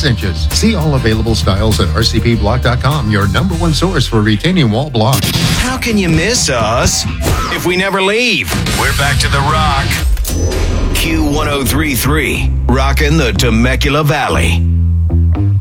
6 inches. See all available styles at rcpblock.com, your number one source for retaining wall block. How can you miss us if we never leave? We're back to the rock. Q1033, rocking the Temecula Valley.